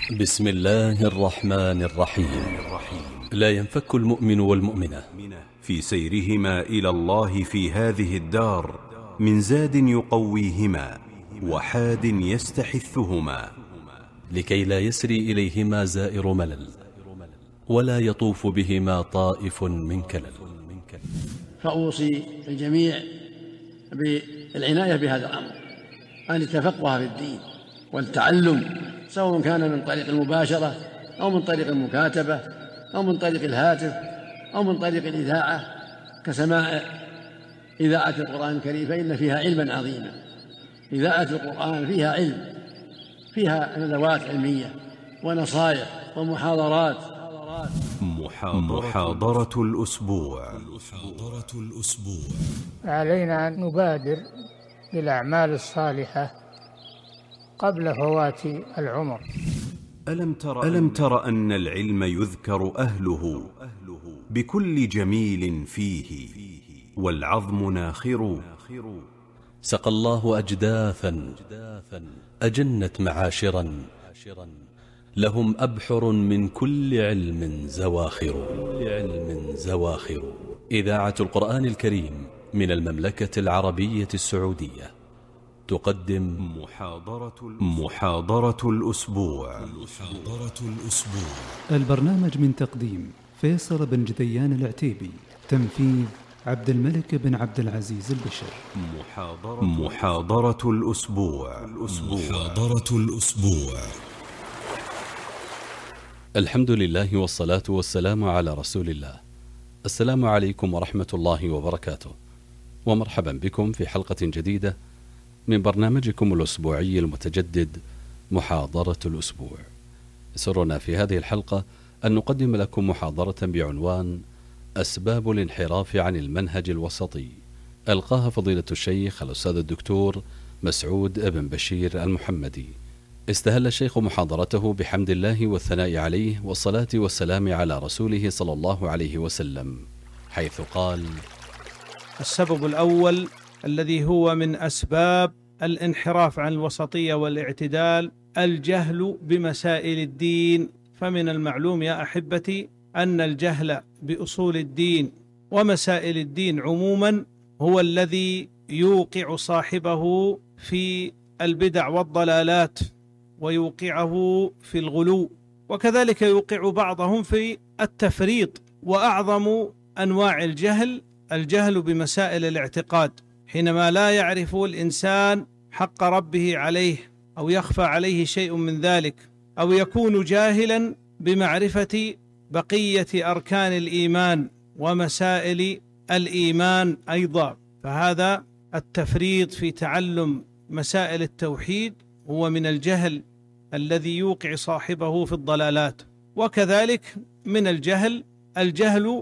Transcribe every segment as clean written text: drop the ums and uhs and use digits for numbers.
بسم الله الرحمن الرحيم. لا ينفك المؤمن والمؤمنة في سيرهما إلى الله في هذه الدار من زاد يقويهما وحاد يستحثهما، لكي لا يسري إليهما زائر ملل ولا يطوف بهما طائف من كلل. فأوصي الجميع بالعناية بهذا الأمر، أن يتفقه في الدين والتعلم، سواء كان من طريق المباشرة أو من طريق المكاتبة أو من طريق الهاتف أو من طريق الإذاعة كسماع إذاعة القرآن الكريم، فإن فيها علما عظيما. إذاعة القرآن فيها علم، فيها ندوات علمية ونصائح ومحاضرات. محاضرة الأسبوع. علينا أن نبادر بالأعمال الصالحة قبل فوات العمر. ألم تر أن العلم يذكر أهله بكل جميل فيه والعظم ناخر. سقى الله أجداثا أجنت معاشرا، لهم أبحر من كل علم زواخر. إذاعة القرآن الكريم من المملكة العربية السعودية تقدم محاضرة الأسبوع. البرنامج من تقديم فيصل بن جذيان العتيبي، تنفيذ عبد الملك بن عبد العزيز البشر. محاضرة الأسبوع. الحمد لله والصلاة والسلام على رسول الله. السلام عليكم ورحمة الله وبركاته، ومرحبا بكم في حلقة جديدة من برنامجكم الأسبوعي المتجدد محاضرة الأسبوع. يسرنا في هذه الحلقة أن نقدم لكم محاضرة بعنوان أسباب الانحراف عن المنهج الوسطي، ألقاها فضيلة الشيخ الأستاذ الدكتور مسعود بن بشير المحمدي. استهل الشيخ محاضرته بحمد الله والثناء عليه والصلاة والسلام على رسوله صلى الله عليه وسلم، حيث قال: السبب الأول الذي هو من أسباب الانحراف عن الوسطية والاعتدال الجهل بمسائل الدين. فمن المعلوم يا أحبتي أن الجهل بأصول الدين ومسائل الدين عموما هو الذي يوقع صاحبه في البدع والضلالات ويوقعه في الغلو، وكذلك يوقع بعضهم في التفريط. وأعظم أنواع الجهل بمسائل الاعتقاد، حينما لا يعرف الإنسان حق ربه عليه أو يخفى عليه شيء من ذلك، أو يكون جاهلا بمعرفة بقية أركان الإيمان ومسائل الإيمان أيضا. فهذا التفريط في تعلم مسائل التوحيد هو من الجهل الذي يوقع صاحبه في الضلالات. وكذلك من الجهل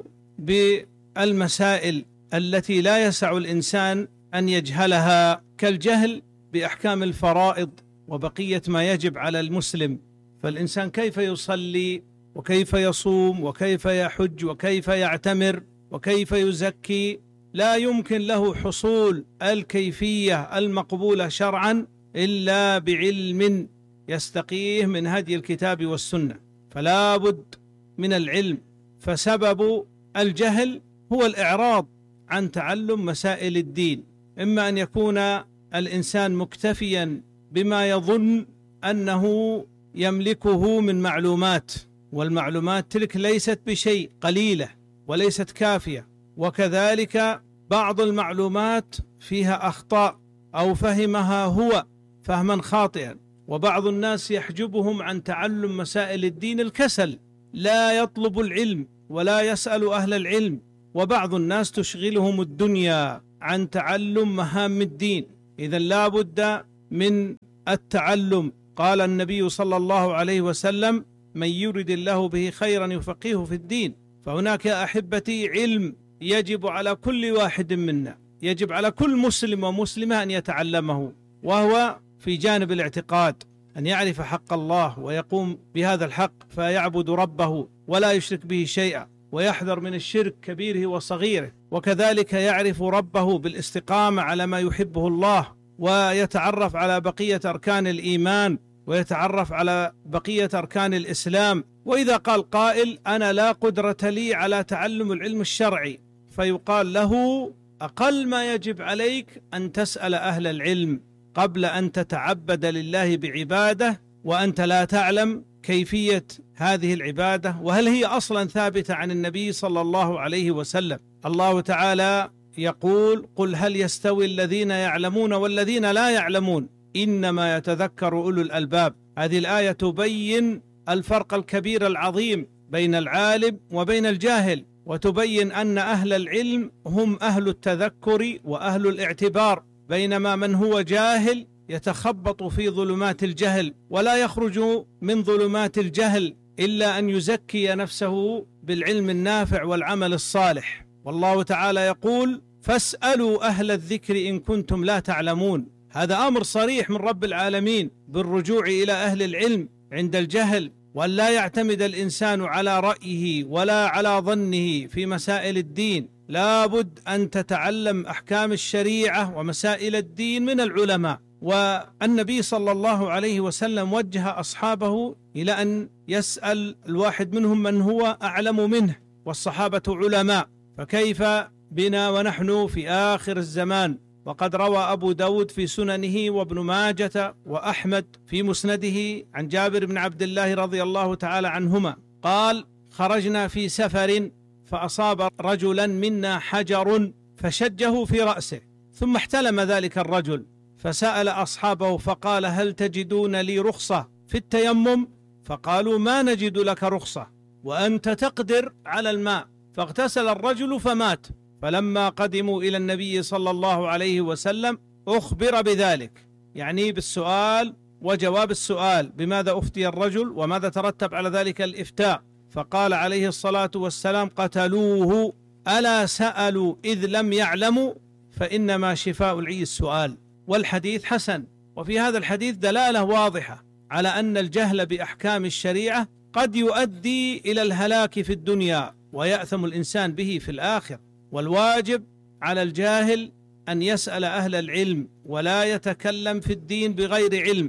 بالمسائل التي لا يسع الإنسان أن يجهلها، كالجهل بأحكام الفرائض وبقية ما يجب على المسلم. فالإنسان كيف يصلي وكيف يصوم وكيف يحج وكيف يعتمر وكيف يزكي، لا يمكن له حصول الكيفية المقبولة شرعا إلا بعلم يستقيه من هدي الكتاب والسنة، فلا بد من العلم. فسبب الجهل هو الإعراض عن تعلم مسائل الدين، إما أن يكون الإنسان مكتفيا بما يظن أنه يملكه من معلومات، والمعلومات تلك ليست بشيء، قليلة وليست كافية، وكذلك بعض المعلومات فيها أخطاء أو فهمها هو فهما خاطئا. وبعض الناس يحجبهم عن تعلم مسائل الدين الكسل، لا يطلب العلم ولا يسأل أهل العلم. وبعض الناس تشغلهم الدنيا عن تعلم مهام الدين. إذن لا بد من التعلم. قال النبي صلى الله عليه وسلم: من يرد الله به خيرا يفقهه في الدين. فهناك يا أحبتي علم يجب على كل واحد منا، يجب على كل مسلم ومسلمة أن يتعلمه، وهو في جانب الاعتقاد، أن يعرف حق الله ويقوم بهذا الحق فيعبد ربه ولا يشرك به شيئا، ويحذر من الشرك كبيره وصغيره، وكذلك يعرف ربه بالاستقامة على ما يحبه الله، ويتعرف على بقية أركان الإيمان ويتعرف على بقية أركان الإسلام. وإذا قال قائل أنا لا قدرة لي على تعلم العلم الشرعي، فيقال له أقل ما يجب عليك أن تسأل أهل العلم قبل أن تتعبد لله بعبادة وأنت لا تعلم كيفية هذه العبادة، وهل هي أصلا ثابتة عن النبي صلى الله عليه وسلم. الله تعالى يقول قل هل يستوي الذين يعلمون والذين لا يعلمون إنما يتذكر أولو الألباب. هذه الآية تبين الفرق الكبير العظيم بين العالم وبين الجاهل، وتبين أن أهل العلم هم أهل التذكر وأهل الاعتبار، بينما من هو جاهل يتخبط في ظلمات الجهل ولا يخرج من ظلمات الجهل إلا أن يزكي نفسه بالعلم النافع والعمل الصالح. والله تعالى يقول فاسألوا أهل الذكر إن كنتم لا تعلمون. هذا أمر صريح من رب العالمين بالرجوع إلى أهل العلم عند الجهل، وأن لا يعتمد الإنسان على رأيه ولا على ظنه في مسائل الدين. لا بد أن تتعلم أحكام الشريعة ومسائل الدين من العلماء. والنبي صلى الله عليه وسلم وجه أصحابه إلى أن يسأل الواحد منهم من هو أعلم منه، والصحابة علماء، فكيف بنا ونحن في آخر الزمان؟ وقد روى أبو داود في سننه وابن ماجة وأحمد في مسنده عن جابر بن عبد الله رضي الله تعالى عنهما قال خرجنا في سفر فأصاب رجلا منا حجر فشجه في رأسه، ثم احتلم ذلك الرجل فسأل أصحابه فقال هل تجدون لي رخصة في التيمم؟ فقالوا ما نجد لك رخصة وأنت تقدر على الماء. فاغتسل الرجل فمات. فلما قدموا إلى النبي صلى الله عليه وسلم أخبر بذلك، يعني بالسؤال وجواب السؤال، بماذا أفتي الرجل وماذا ترتب على ذلك الإفتاء. فقال عليه الصلاة والسلام قتلوه ألا سألوا إذ لم يعلموا فإنما شفاء العي السؤال. والحديث حسن. وفي هذا الحديث دلالة واضحة على أن الجهل بأحكام الشريعة قد يؤدي إلى الهلاك في الدنيا ويأثم الإنسان به في الآخر. والواجب على الجاهل أن يسأل أهل العلم ولا يتكلم في الدين بغير علم.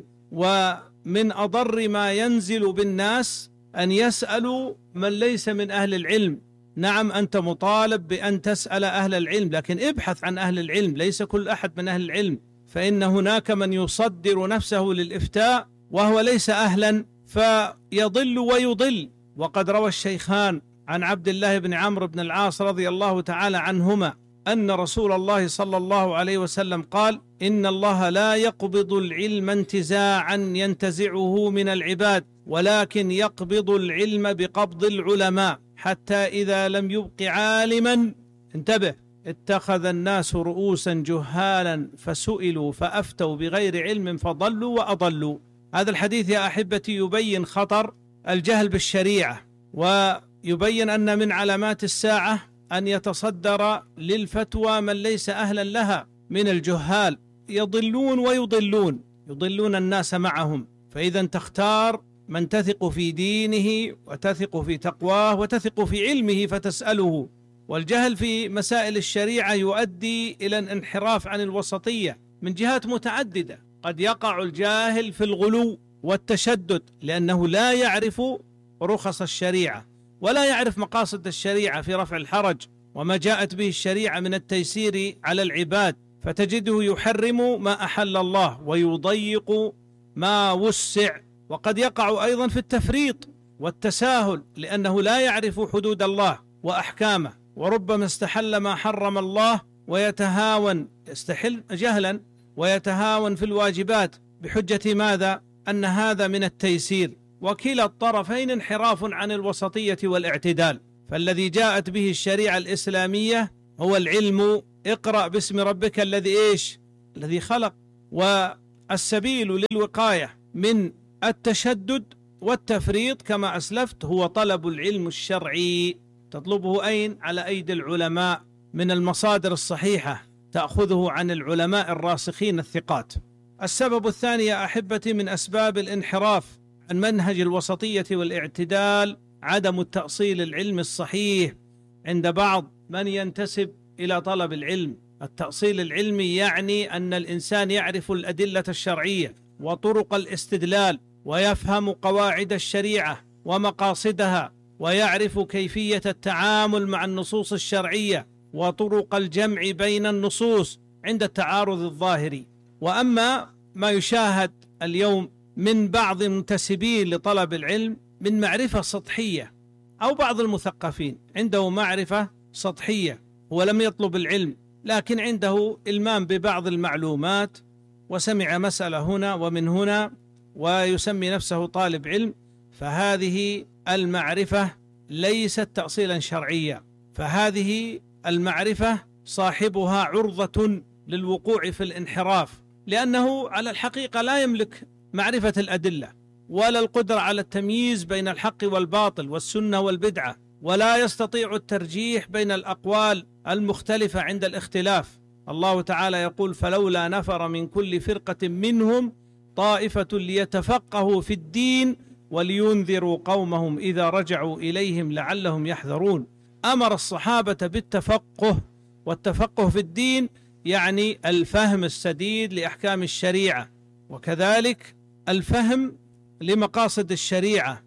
ومن أضر ما ينزل بالناس أن يسألوا من ليس من أهل العلم. نعم أنت مطالب بأن تسأل أهل العلم، لكن ابحث عن أهل العلم، ليس كل أحد من أهل العلم، فإن هناك من يصدر نفسه للإفتاء وهو ليس أهلا فيضل ويضل. وقد روى الشيخان عن عبد الله بن عمرو بن العاص رضي الله تعالى عنهما أن رسول الله صلى الله عليه وسلم قال إن الله لا يقبض العلم انتزاعا ينتزعه من العباد، ولكن يقبض العلم بقبض العلماء، حتى إذا لم يبق عالما انتبه اتخذ الناس رؤوسا جهالا فسئلوا فأفتوا بغير علم فضلوا وأضلوا. هذا الحديث يا أحبتي يبين خطر الجهل بالشريعة، ويبين أن من علامات الساعة أن يتصدر للفتوى من ليس أهلا لها من الجهال، يضلون ويضلون، يضلون الناس معهم. فإذا تختار من تثق في دينه وتثق في تقواه وتثق في علمه فتسأله. والجهل في مسائل الشريعة يؤدي إلى الانحراف عن الوسطية من جهات متعددة. قد يقع الجاهل في الغلو والتشدد لأنه لا يعرف رخص الشريعة ولا يعرف مقاصد الشريعة في رفع الحرج وما جاءت به الشريعة من التيسير على العباد، فتجده يحرم ما أحل الله ويضيق ما وسع. وقد يقع أيضا في التفريط والتساهل لأنه لا يعرف حدود الله وأحكامه، وربما استحل ما حرم الله ويتهاون، يستحل جهلا ويتهاون في الواجبات بحجة ماذا؟ أن هذا من التيسير. وكلا الطرفين انحراف عن الوسطية والاعتدال. فالذي جاءت به الشريعة الإسلامية هو العلم، اقرأ باسم ربك الذي خلق. والسبيل للوقاية من التشدد والتفريط كما أسلفت هو طلب العلم الشرعي. تطلبه أين؟ على أيدي العلماء من المصادر الصحيحة، تأخذه عن العلماء الراسخين الثقات. السبب الثاني يا أحبتي من أسباب الانحراف عن منهج الوسطية والاعتدال عدم التأصيل العلمي الصحيح عند بعض من ينتسب إلى طلب العلم. التأصيل العلمي يعني أن الإنسان يعرف الأدلة الشرعية وطرق الاستدلال ويفهم قواعد الشريعة ومقاصدها، ويعرف كيفية التعامل مع النصوص الشرعية وطرق الجمع بين النصوص عند التعارض الظاهري. وأما ما يشاهد اليوم من بعض المنتسبين لطلب العلم من معرفة سطحية، أو بعض المثقفين عنده معرفة سطحية، هو لم يطلب العلم لكن عنده إلمام ببعض المعلومات وسمع مسألة هنا ومن هنا ويسمي نفسه طالب علم، فهذه المعرفة ليست تأصيلا شرعيا، فهذه المعرفة صاحبها عرضة للوقوع في الانحراف، لأنه على الحقيقة لا يملك معرفة الأدلة ولا القدرة على التمييز بين الحق والباطل والسنة والبدعة، ولا يستطيع الترجيح بين الأقوال المختلفة عند الاختلاف. الله تعالى يقول: فلولا نفر من كل فرقة منهم طائفة ليتفقهوا في الدين ولينذروا قومهم إذا رجعوا إليهم لعلهم يحذرون. أمر الصحابة بالتفقه، والتفقه في الدين يعني الفهم السديد لأحكام الشريعة، وكذلك الفهم لمقاصد الشريعة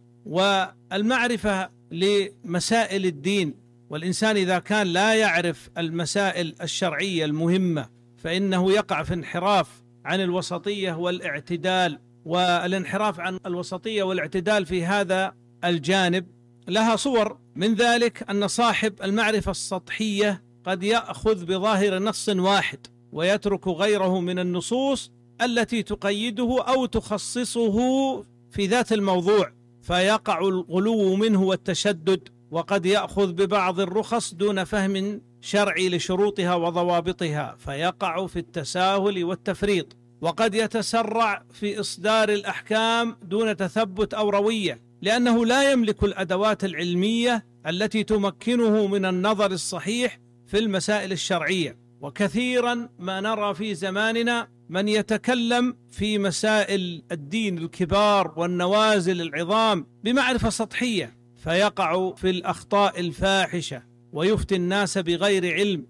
والمعرفة لمسائل الدين. والإنسان إذا كان لا يعرف المسائل الشرعية المهمة فإنه يقع في انحراف عن الوسطية والاعتدال. والانحراف عن الوسطية والاعتدال في هذا الجانب لها صور، من ذلك أن صاحب المعرفة السطحية قد يأخذ بظاهر نص واحد ويترك غيره من النصوص التي تقيده أو تخصصه في ذات الموضوع، فيقع الغلو منه والتشدد، وقد يأخذ ببعض الرخص دون فهم شرعي لشروطها وضوابطها فيقع في التساهل والتفريط، وقد يتسرع في إصدار الأحكام دون تثبت أو روية، لأنه لا يملك الأدوات العلمية التي تمكنه من النظر الصحيح في المسائل الشرعية. وكثيرا ما نرى في زماننا من يتكلم في مسائل الدين الكبار والنوازل العظام بمعرفة سطحية، فيقع في الأخطاء الفاحشة ويفتي الناس بغير علم،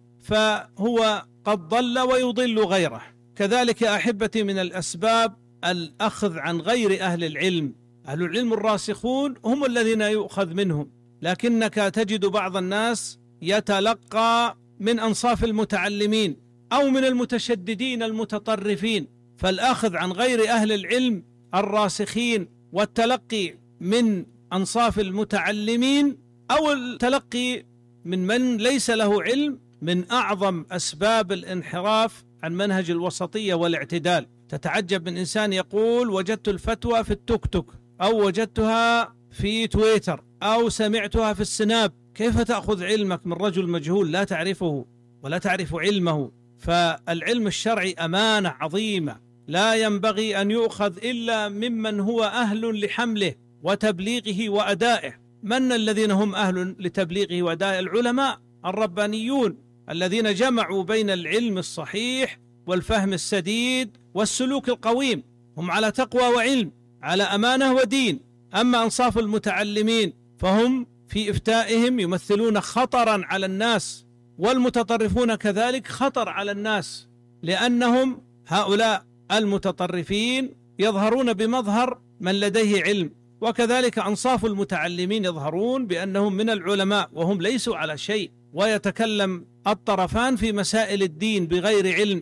فهو قد ضل ويضل غيره. كذلك أحبتي من الأسباب الأخذ عن غير أهل العلم. أهل العلم الراسخون هم الذين يؤخذ منهم، لكنك تجد بعض الناس يتلقى من أنصاف المتعلمين أو من المتشددين المتطرفين، فالأخذ عن غير أهل العلم الراسخين والتلقي من أنصاف المتعلمين أو التلقي من ليس له علم من أعظم أسباب الانحراف عن منهج الوسطية والاعتدال. تتعجب من إنسان يقول: وجدت الفتوى في التوك توك، أو وجدتها في تويتر، أو سمعتها في السناب. كيف تأخذ علمك من رجل مجهول لا تعرفه ولا تعرف علمه؟ فالعلم الشرعي أمانة عظيمة لا ينبغي أن يؤخذ إلا ممن هو أهل لحمله وتبليغه وأدائه. من الذين هم أهل لتبليغه وأدائه؟ العلماء الربانيون الذين جمعوا بين العلم الصحيح والفهم السديد والسلوك القويم، هم على تقوى وعلم، على أمانة ودين. أما أنصاف المتعلمين فهم في إفتائهم يمثلون خطرا على الناس، والمتطرفون كذلك خطر على الناس، لأنهم هؤلاء المتطرفين يظهرون بمظهر من لديه علم، وكذلك أنصاف المتعلمين يظهرون بأنهم من العلماء وهم ليسوا على شيء، ويتكلم الطرفان في مسائل الدين بغير علم،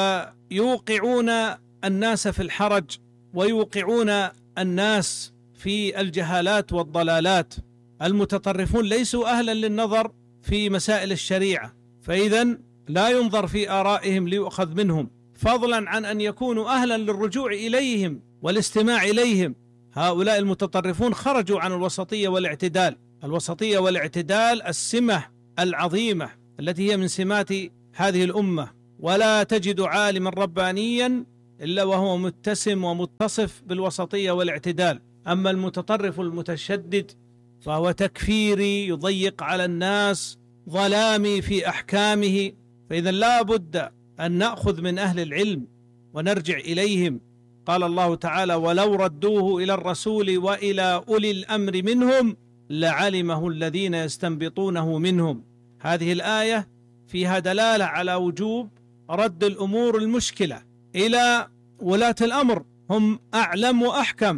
فيوقعون الناس في الحرج ويوقعون الناس في الجهالات والضلالات. المتطرفون ليسوا أهلا للنظر في مسائل الشريعة، فإذا لا ينظر في آرائهم ليؤخذ منهم، فضلا عن أن يكونوا أهلا للرجوع إليهم والاستماع إليهم. هؤلاء المتطرفون خرجوا عن الوسطية والاعتدال. الوسطية والاعتدال السمة العظيمة التي هي من سمات هذه الأمة، ولا تجد عالما ربانيا إلا وهو متسم ومتصف بالوسطية والاعتدال. أما المتطرف المتشدد فهو تكفيري، يضيق على الناس، ظلامي في أحكامه. فإذا لا بد أن نأخذ من أهل العلم ونرجع إليهم. قال الله تعالى: ولو ردوه إلى الرسول وإلى أولي الأمر منهم لعلمه الذين يستنبطونه منهم. هذه الآية فيها دلالة على وجوب رد الأمور المشكلة إلى ولاة الأمر، هم أعلم وأحكم،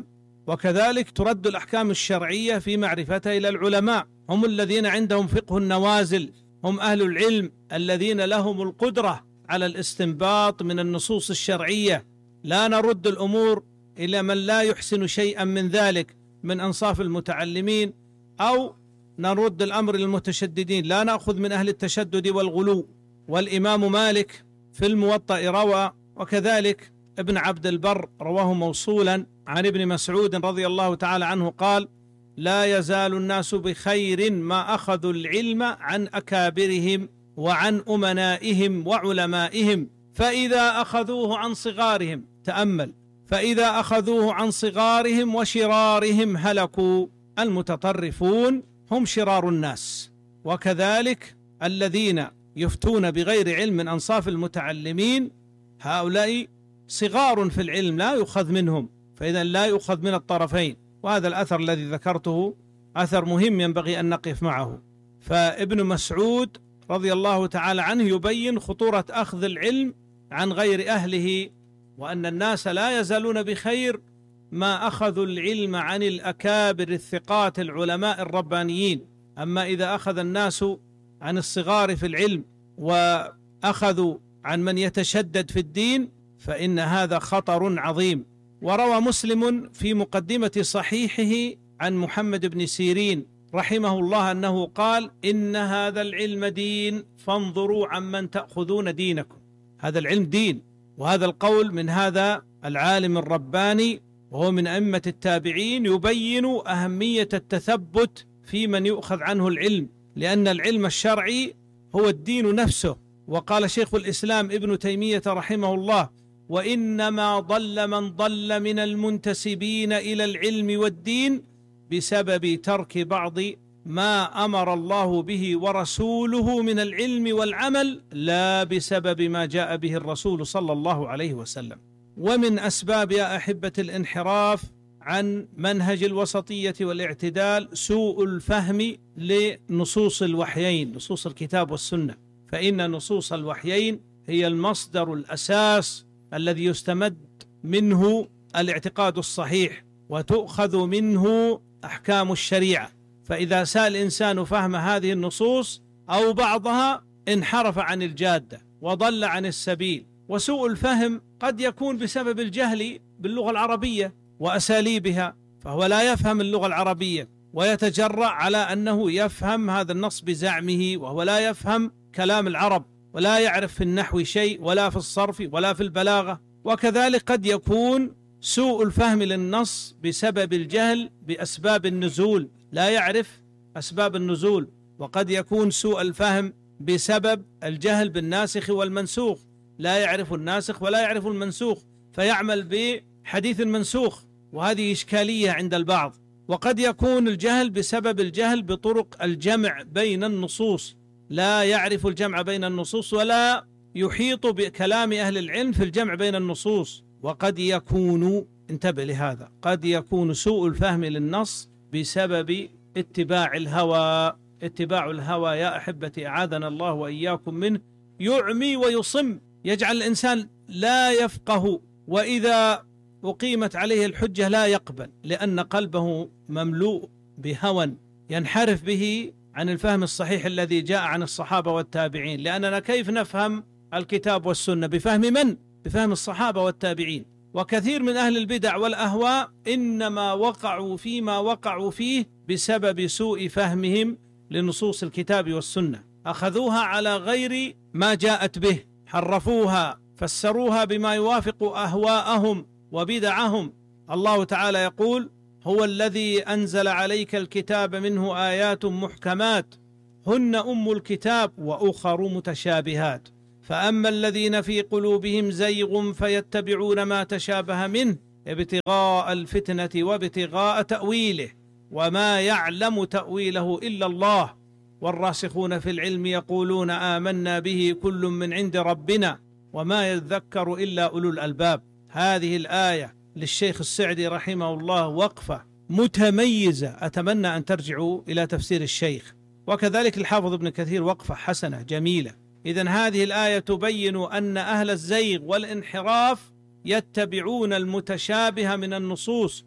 وكذلك ترد الأحكام الشرعية في معرفتها إلى العلماء، هم الذين عندهم فقه النوازل، هم أهل العلم الذين لهم القدرة على الاستنباط من النصوص الشرعية. لا نرد الأمور إلى من لا يحسن شيئا من ذلك من أنصاف المتعلمين، أو نرد الأمر للمتشددين، لا نأخذ من أهل التشدد والغلو. والإمام مالك في الموطأ روى، وكذلك ابن عبد البر رواه موصولا عن ابن مسعود رضي الله تعالى عنه قال: لا يزال الناس بخير ما أخذوا العلم عن أكابرهم وعن أمنائهم وعلمائهم، فإذا أخذوه عن صغارهم، تأمل، فإذا أخذوه عن صغارهم وشرارهم هلكوا. المتطرفون هم شرار الناس، وكذلك الذين يفتون بغير علم من أنصاف المتعلمين، هؤلاء صغار في العلم لا يؤخذ منهم، فإذا لا يؤخذ من الطرفين. وهذا الأثر الذي ذكرته أثر مهم ينبغي أن نقف معه. فابن مسعود رضي الله تعالى عنه يبين خطورة أخذ العلم عن غير أهله، وأن الناس لا يزالون بخير ما أخذوا العلم عن الأكابر الثقات العلماء الربانيين. أما إذا أخذ الناس عن الصغار في العلم وأخذوا عن من يتشدد في الدين فإن هذا خطر عظيم. وروى مسلم في مقدمة صحيحه عن محمد بن سيرين رحمه الله أنه قال: إن هذا العلم دين فانظروا عمن تأخذون دينكم. هذا العلم دين، وهذا القول من هذا العالم الرباني وهو من أئمة التابعين يبين أهمية التثبت في من يؤخذ عنه العلم، لأن العلم الشرعي هو الدين نفسه. وقال شيخ الإسلام ابن تيمية رحمه الله: وإنما ضل من ضل من المنتسبين إلى العلم والدين بسبب ترك بعض ما أمر الله به ورسوله من العلم والعمل، لا بسبب ما جاء به الرسول صلى الله عليه وسلم. ومن أسباب يا أحبة الانحراف عن منهج الوسطية والاعتدال سوء الفهم لنصوص الوحيين، نصوص الكتاب والسنة، فإن نصوص الوحيين هي المصدر الأساس الذي يستمد منه الاعتقاد الصحيح وتؤخذ منه أحكام الشريعة. فإذا سأل الإنسان فهم هذه النصوص أو بعضها انحرف عن الجادة وضل عن السبيل. وسوء الفهم قد يكون بسبب الجهل باللغة العربية وأساليبها، فهو لا يفهم اللغة العربية ويتجرأ على أنه يفهم هذا النص بزعمه، وهو لا يفهم كلام العرب ولا يعرف في النحو شيء ولا في الصرف ولا في البلاغة. وكذلك قد يكون سوء الفهم للنص بسبب الجهل بأسباب النزول، لا يعرف أسباب النزول. وقد يكون سوء الفهم بسبب الجهل بالناسخ والمنسوخ، لا يعرف الناسخ ولا يعرف المنسوخ فيعمل بحديث المنسوخ، وهذه إشكالية عند البعض. وقد يكون الجهل بسبب الجهل بطرق الجمع بين النصوص، لا يعرف الجمع بين النصوص ولا يحيط بكلام أهل العلم في الجمع بين النصوص. وقد يكون، انتبه لهذا، قد يكون سوء الفهم للنص بسبب اتباع الهوى. اتباع الهوى يا أحبتي أعاذنا الله وإياكم منه يعمي ويصم، يجعل الإنسان لا يفقه، وإذا أقيمت عليه الحجة لا يقبل، لأن قلبه مملوء بهوى ينحرف به عن الفهم الصحيح الذي جاء عن الصحابة والتابعين. لأننا كيف نفهم الكتاب والسنة؟ بفهم من؟ بفهم الصحابة والتابعين. وكثير من أهل البدع والأهواء إنما وقعوا فيما وقعوا فيه بسبب سوء فهمهم لنصوص الكتاب والسنة، أخذوها على غير ما جاءت به، حرفوها، فسروها بما يوافق أهواءهم وبدعهم. الله تعالى يقول: هو الذي أنزل عليك الكتاب منه آيات محكمات هن أم الكتاب وأخر متشابهات فأما الذين في قلوبهم زيغ فيتبعون ما تشابه منه ابتغاء الفتنة وابتغاء تأويله وما يعلم تأويله إلا الله والراسخون في العلم يقولون آمنا به كل من عند ربنا وما يذكر إلا أولو الألباب. هذه الآية للشيخ السعدي رحمه الله وقفة متميزة، أتمنى أن ترجعوا إلى تفسير الشيخ، وكذلك الحافظ ابن كثير وقفة حسنة جميلة. إذن هذه الآية تبين أن أهل الزيغ والانحراف يتبعون المتشابه من النصوص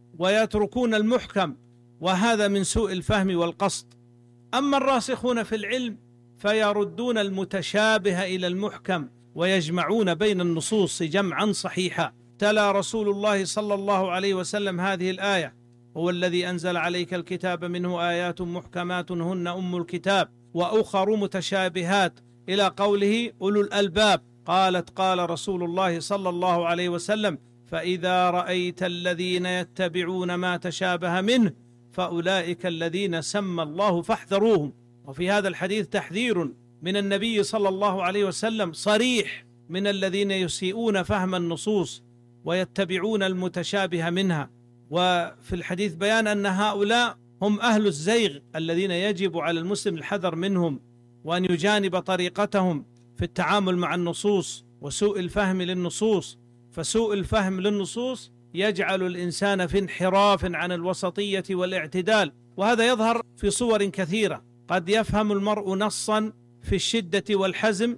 ويتركون المحكم، وهذا من سوء الفهم والقصد. أما الراسخون في العلم فيردون المتشابه إلى المحكم ويجمعون بين النصوص جمعا صحيحا. تلا رسول الله صلى الله عليه وسلم هذه الآية: هو الذي أنزل عليك الكتاب منه آيات محكمات هن أم الكتاب وأخر متشابهات، إلى قوله أولو الألباب. قالت: قال رسول الله صلى الله عليه وسلم: فإذا رأيت الذين يتبعون ما تشابه منه فأولئك الذين سمى الله فاحذروهم. وفي هذا الحديث تحذير من النبي صلى الله عليه وسلم صريح من الذين يسيئون فهم النصوص ويتبعون المتشابه منها. وفي الحديث بيان أن هؤلاء هم أهل الزيغ الذين يجب على المسلم الحذر منهم، وأن يجانب طريقتهم في التعامل مع النصوص وسوء الفهم للنصوص. فسوء الفهم للنصوص يجعل الإنسان في انحراف عن الوسطية والاعتدال، وهذا يظهر في صور كثيرة. قد يفهم المرء نصا في الشدة والحزم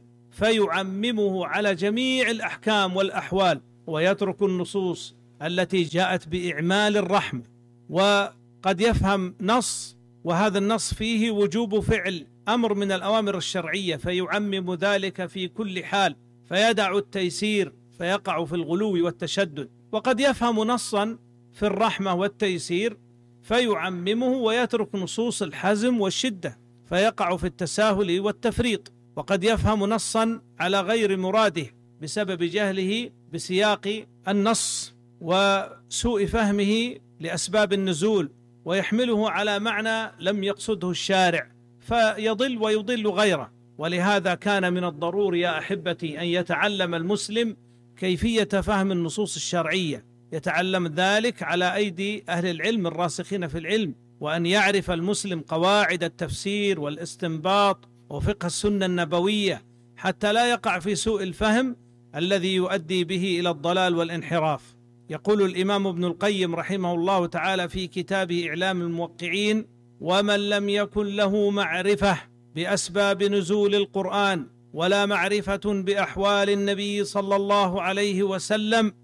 فيعممه على جميع الأحكام والأحوال، ويترك النصوص التي جاءت بإعمال الرحمة. وقد يفهم نص وهذا النص فيه وجوب فعل أمر من الأوامر الشرعية فيعمم ذلك في كل حال، فيدع التيسير فيقع في الغلو والتشدد. وقد يفهم نصا في الرحمة والتيسير فيعممه ويترك نصوص الحزم والشدة فيقع في التساهل والتفريط. وقد يفهم نصا على غير مراده بسبب جهله بسياق النص وسوء فهمه لأسباب النزول، ويحمله على معنى لم يقصده الشارع فيضل ويضل غيره. ولهذا كان من الضروري يا أحبتي أن يتعلم المسلم كيفية فهم النصوص الشرعية، يتعلم ذلك على أيدي أهل العلم الراسخين في العلم، وأن يعرف المسلم قواعد التفسير والاستنباط وفقه السنة النبوية حتى لا يقع في سوء الفهم الذي يؤدي به إلى الضلال والانحراف. يقول الإمام ابن القيم رحمه الله تعالى في كتابه إعلام الموقعين: ومن لم يكن له معرفة بأسباب نزول القرآن ولا معرفة بأحوال النبي صلى الله عليه وسلم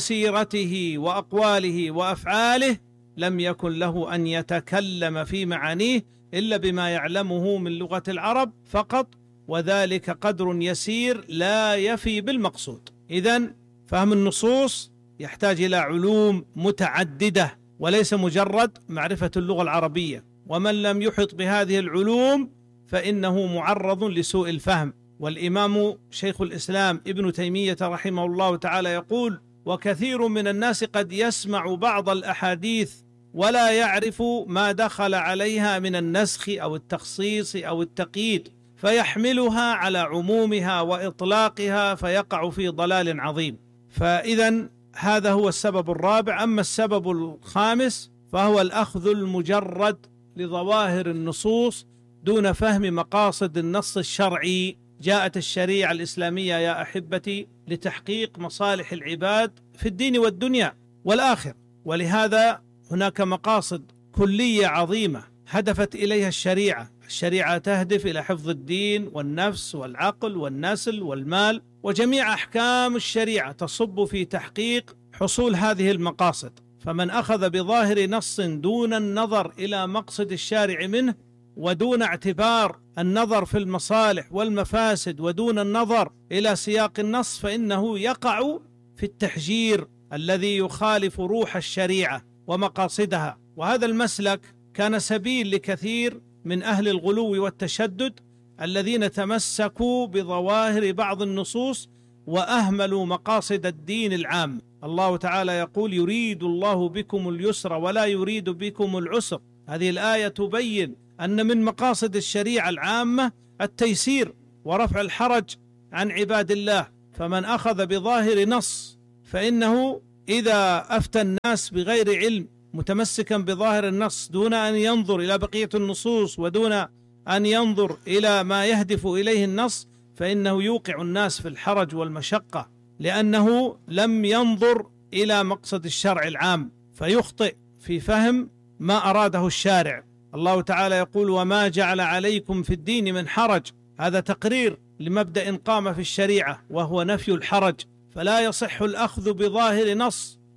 وسيرته وأقواله وأفعاله لم يكن له أن يتكلم في معانيه إلا بما يعلمه من لغة العرب فقط، وذلك قدر يسير لا يفي بالمقصود. إذن فهم النصوص يحتاج إلى علوم متعددة وليس مجرد معرفة اللغة العربية، ومن لم يحط بهذه العلوم فإنه معرض لسوء الفهم. والإمام شيخ الإسلام ابن تيمية رحمه الله تعالى يقول: وكثير من الناس قد يسمع بعض الأحاديث ولا يعرف ما دخل عليها من النسخ أو التخصيص أو التقييد فيحملها على عمومها وإطلاقها فيقع في ضلال عظيم. فإذا هذا هو السبب الرابع. أما السبب الخامس فهو الأخذ المجرد لظواهر النصوص دون فهم مقاصد النص الشرعي. جاءت الشريعة الإسلامية يا أحبتي لتحقيق مصالح العباد في الدين والدنيا والآخرة، ولهذا هناك مقاصد كلية عظيمة هدفت إليها الشريعة. الشريعة تهدف إلى حفظ الدين والنفس والعقل والنسل والمال، وجميع أحكام الشريعة تصب في تحقيق حصول هذه المقاصد. فمن أخذ بظاهر نص دون النظر إلى مقصد الشارع منه، ودون اعتبار النظر في المصالح والمفاسد، ودون النظر إلى سياق النص، فإنه يقع في التحجير الذي يخالف روح الشريعة ومقاصدها. وهذا المسلك كان سبيل لكثير من أهل الغلو والتشدد الذين تمسكوا بظواهر بعض النصوص وأهملوا مقاصد الدين العام. الله تعالى يقول: يريد الله بكم اليسر ولا يريد بكم العسر. هذه الآية تبين أن من مقاصد الشريعة العامة التيسير ورفع الحرج عن عباد الله. فمن أخذ بظاهر نص فإنه إذا أفتى الناس بغير علم متمسكا بظاهر النص دون أن ينظر إلى بقية النصوص ودون أن ينظر إلى ما يهدف إليه النص، فإنه يوقع الناس في الحرج والمشقة، لأنه لم ينظر إلى مقصد الشرع العام فيخطئ في فهم ما أراده الشارع. الله تعالى يقول: وما جعل عليكم في الدين من حرج. هذا تقرير لمبدأ قام في الشريعة وهو نفي الحرج. فلا يصح الأخذ بظاهر نص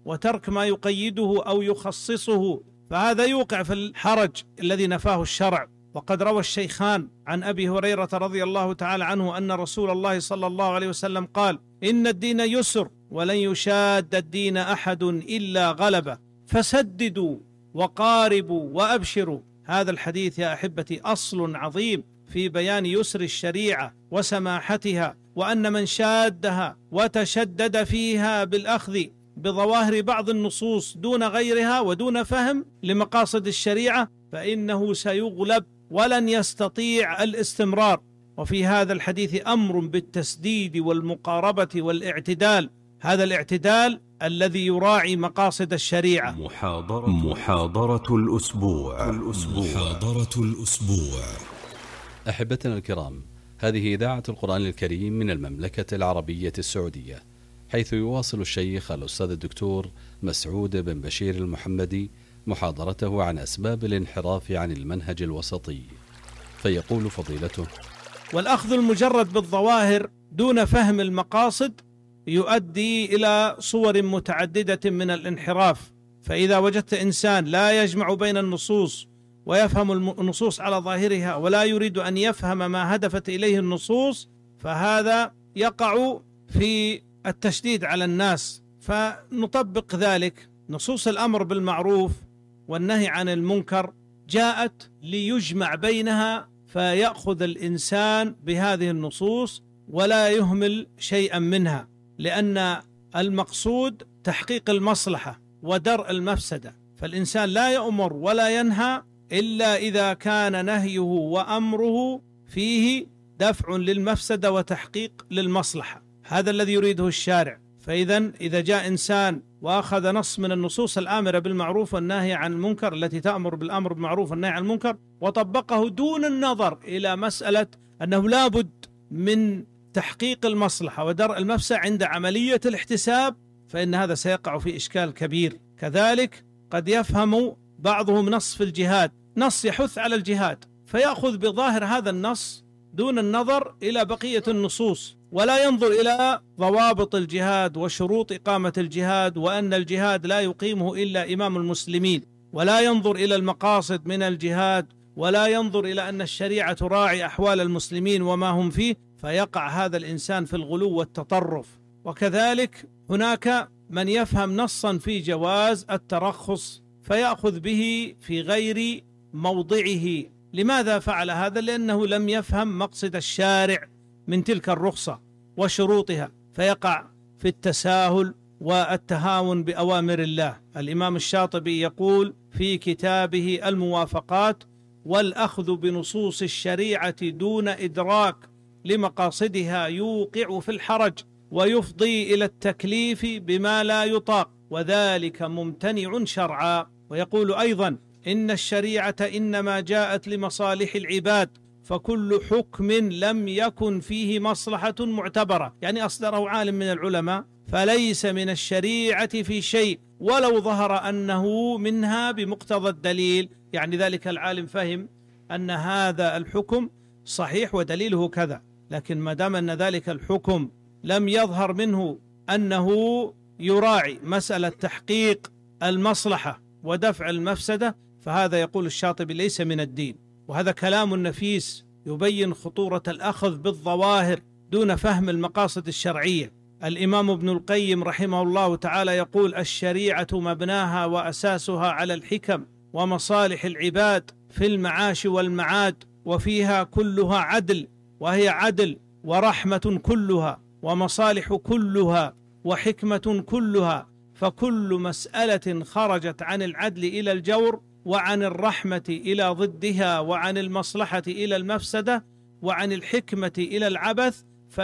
وترك ما يقيده أو يخصصه، فهذا يوقع في الحرج الذي نفاه الشرع. وقد روى الشيخان عن أبي هريرة رضي الله تعالى عنه أن رسول الله صلى الله عليه وسلم قال: إن الدين يسر ولن يشاد الدين أحد إلا غلبه، فسددوا وقاربوا وأبشروا. هذا الحديث يا أحبتي أصل عظيم في بيان يسر الشريعة وسماحتها، وأن من شادها وتشدد فيها بالأخذ بظواهر بعض النصوص دون غيرها ودون فهم لمقاصد الشريعة فإنه سيغلب ولن يستطيع الاستمرار. وفي هذا الحديث أمر بالتسديد والمقاربة والاعتدال، هذا الاعتدال الذي يراعي مقاصد الشريعة. محاضرة الأسبوع. أحبتنا الكرام، هذه إذاعة القرآن الكريم من المملكة العربية السعودية، حيث يواصل الشيخ الأستاذ الدكتور مسعود بن بشير المحمدي محاضرته عن أسباب الانحراف عن المنهج الوسطي، فيقول فضيلته: والأخذ المجرد بالظواهر دون فهم المقاصد يؤدي إلى صور متعددة من الانحراف. فإذا وجدت إنسان لا يجمع بين النصوص ويفهم النصوص على ظاهرها ولا يريد أن يفهم ما هدفت إليه النصوص، فهذا يقع في التشديد على الناس. فنطبق ذلك. نصوص الأمر بالمعروف والنهي عن المنكر جاءت ليجمع بينها، فيأخذ الإنسان بهذه النصوص ولا يهمل شيئا منها، لأن المقصود تحقيق المصلحة ودرء المفسدة. فالإنسان لا يأمر ولا ينهى إلا إذا كان نهيه وأمره فيه دفع للمفسدة وتحقيق للمصلحة، هذا الذي يريده الشارع. إذا جاء إنسان وأخذ نص من النصوص الآمرة بالمعروف والنهي عن المنكر التي تأمر بالأمر بالمعروف والنهي عن المنكر وطبقه دون النظر إلى مسألة أنه لا بد من تحقيق المصلحة ودرء المفسدة عند عملية الاحتساب، فإن هذا سيقع في إشكال كبير. كذلك قد يفهم بعضهم نص في الجهاد، نص يحث على الجهاد، فيأخذ بظاهر هذا النص دون النظر إلى بقية النصوص، ولا ينظر إلى ضوابط الجهاد وشروط إقامة الجهاد، وأن الجهاد لا يقيمه إلا إمام المسلمين، ولا ينظر إلى المقاصد من الجهاد، ولا ينظر إلى أن الشريعة تراعي أحوال المسلمين وما هم فيه، فيقع هذا الإنسان في الغلو والتطرف. وكذلك هناك من يفهم نصا في جواز الترخص فيأخذ به في غير موضعه. لماذا فعل هذا؟ لأنه لم يفهم مقصد الشارع من تلك الرخصة وشروطها، فيقع في التساهل والتهاون بأوامر الله. الإمام الشاطبي يقول في كتابه الموافقات: والأخذ بنصوص الشريعة دون إدراك لمقاصدها يوقع في الحرج ويفضي إلى التكليف بما لا يطاق، وذلك ممتنع شرعا. ويقول أيضا: إن الشريعة إنما جاءت لمصالح العباد، فكل حكم لم يكن فيه مصلحة معتبرة، يعني أصدره عالم من العلماء، فليس من الشريعة في شيء ولو ظهر أنه منها بمقتضى الدليل. يعني ذلك العالم فهم أن هذا الحكم صحيح ودليله كذا، لكن ما دام أن ذلك الحكم لم يظهر منه أنه يراعي مسألة تحقيق المصلحة ودفع المفسدة، فهذا يقول الشاطبي ليس من الدين. وهذا كلام نفيس يبين خطورة الأخذ بالظواهر دون فهم المقاصد الشرعية. الإمام ابن القيم رحمه الله تعالى يقول: الشريعة مبناها وأساسها على الحكم ومصالح العباد في المعاش والمعاد، وفيها كلها عدل، وهي عدل ورحمة كلها ومصالح كلها وحكمة كلها، فكل مسألة خرجت عن العدل إلى الجور، وعن الرحمة إلى ضدها، وعن المصلحة إلى المفسدة، وعن الحكمة إلى العبث،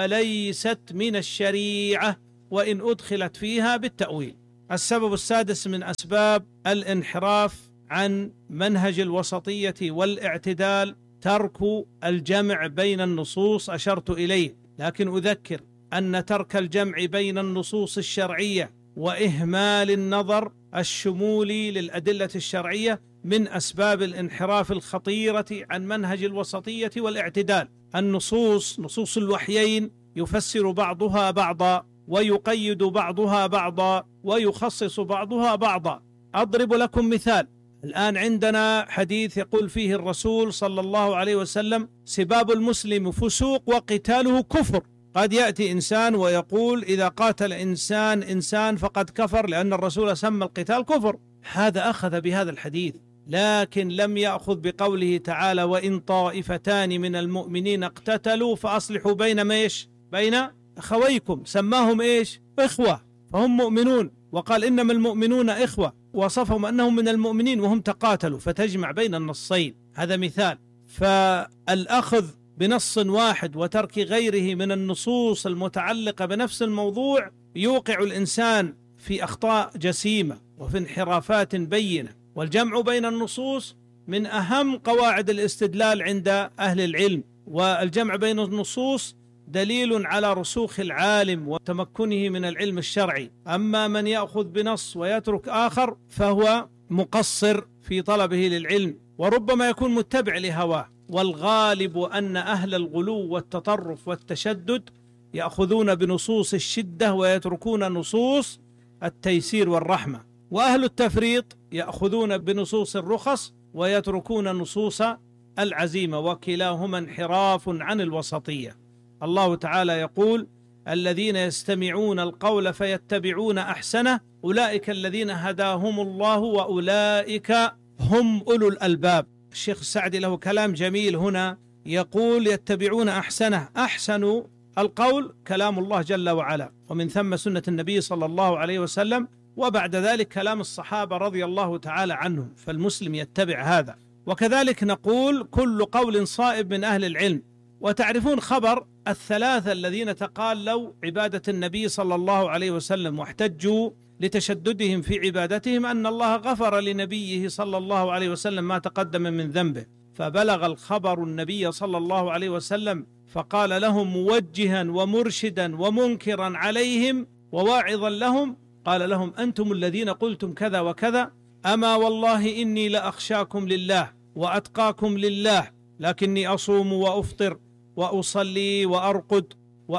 فليست من الشريعة وإن أدخلت فيها بالتأويل. السبب السادس من أسباب الانحراف عن منهج الوسطية والاعتدال ترك الجمع بين النصوص، أشرت إليه، لكن أذكر أن ترك الجمع بين النصوص الشرعية وإهمال النظر الشمولي للأدلة الشرعية من أسباب الانحراف الخطيرة عن منهج الوسطية والاعتدال. النصوص، نصوص الوحيين، يفسر بعضها بعضا، ويقيد بعضها بعضا ويخصص بعضها بعضا. أضرب لكم مثال. الآن عندنا حديث يقول فيه الرسول صلى الله عليه وسلم: سباب المسلم فسوق وقتاله كفر. قد يأتي إنسان ويقول إذا قاتل إنسان فقد كفر، لأن الرسول سمى القتال كفر. هذا أخذ بهذا الحديث، لكن لم يأخذ بقوله تعالى: وإن طائفتان من المؤمنين اقتتلوا فأصلحوا بين أخويكم. سماهم إخوة، فهم مؤمنون، وقال إنما المؤمنون إخوة، وصفهم أنهم من المؤمنين وهم تقاتلوا، فتجمع بين النصين. هذا مثال. فالأخذ بنص واحد وترك غيره من النصوص المتعلقة بنفس الموضوع يوقع الإنسان في أخطاء جسيمة وفي انحرافات بينة. والجمع بين النصوص من أهم قواعد الاستدلال عند أهل العلم، والجمع بين النصوص دليل على رسوخ العالم وتمكنه من العلم الشرعي. أما من يأخذ بنص ويترك آخر فهو مقصر في طلبه للعلم، وربما يكون متبع لهواه. والغالب أن أهل الغلو والتطرف والتشدد يأخذون بنصوص الشدة ويتركون نصوص التيسير والرحمة، وأهل التفريط يأخذون بنصوص الرخص ويتركون نصوص العزيمة، وكلاهما انحراف عن الوسطية. الله تعالى يقول: الذين يستمعون القول فيتبعون أحسنه أولئك الذين هداهم الله وأولئك هم أولو الألباب. الشيخ السعدي له كلام جميل هنا، يقول: يتبعون أحسنه. أحسن القول كلام الله جل وعلا، ومن ثم سنة النبي صلى الله عليه وسلم، وبعد ذلك كلام الصحابة رضي الله تعالى عنهم، فالمسلم يتبع هذا. وكذلك نقول: كل قول صائب من أهل العلم. وتعرفون خبر الثلاثة الذين تقالوا عبادة النبي صلى الله عليه وسلم واحتجوا لتشددهم في عبادتهم أن الله غفر لنبيه صلى الله عليه وسلم ما تقدم من ذنبه، فبلغ الخبر النبي صلى الله عليه وسلم فقال لهم موجها ومرشدا ومنكرا عليهم وواعظا لهم، قال لهم: أنتم الذين قلتم كذا وكذا، أما والله إني لأخشاكم لله وأتقاكم لله، لكني أصوم وأفطر وأصلي وأرقد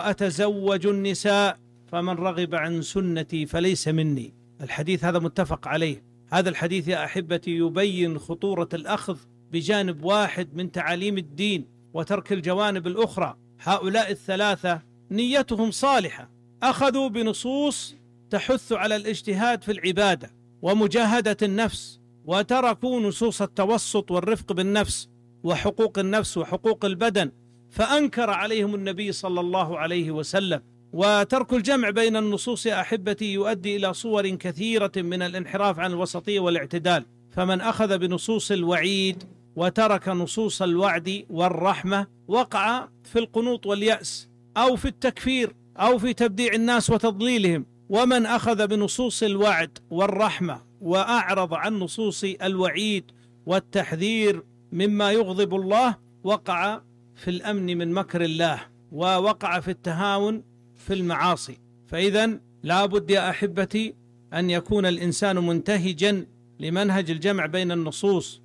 وأتزوج النساء، فمن رغب عن سنتي فليس مني. الحديث هذا متفق عليه. هذا الحديث يا أحبتي يبين خطورة الأخذ بجانب واحد من تعاليم الدين وترك الجوانب الأخرى. هؤلاء الثلاثة نيتهم صالحة، أخذوا بنصوص تحث على الاجتهاد في العبادة ومجاهدة النفس، وتركوا نصوص التوسط والرفق بالنفس وحقوق النفس وحقوق البدن، فأنكر عليهم النبي صلى الله عليه وسلم. وترك الجمع بين النصوص يا أحبتي يؤدي إلى صور كثيرة من الانحراف عن الوسطية والاعتدال. فمن أخذ بنصوص الوعيد وترك نصوص الوعد والرحمة وقع في القنوط واليأس، أو في التكفير، أو في تبديع الناس وتضليلهم. ومن أخذ بنصوص الوعد والرحمة وأعرض عن نصوص الوعيد والتحذير مما يغضب الله وقع في الأمن من مكر الله، ووقع في التهاون في المعاصي. فإذن لا بد يا أحبتي أن يكون الإنسان منتهجا لمنهج الجمع بين النصوص،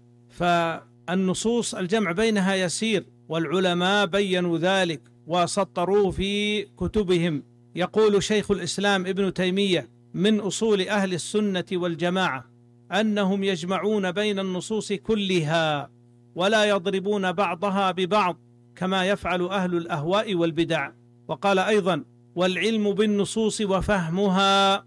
فالنصوص الجمع بينها يسير، والعلماء بيّنوا ذلك وسطروه في كتبهم. يقول شيخ الإسلام ابن تيمية: من أصول أهل السنة والجماعة أنهم يجمعون بين النصوص كلها ولا يضربون بعضها ببعض كما يفعل أهل الأهواء والبدع. وقال أيضا: والعلم بالنصوص وفهمها